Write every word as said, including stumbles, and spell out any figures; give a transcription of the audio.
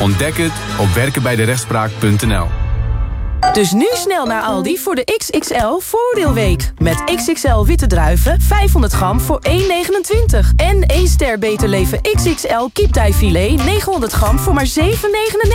Ontdek het op werken bij de rechtspraak punt n l. Dus nu snel naar Aldi voor de X X L voordeelweek. Met X X L witte druiven, vijfhonderd gram voor één negenentwintig. En één ster Beter Leven X X L kieptijfilet, negenhonderd gram voor maar zeven negenennegentig.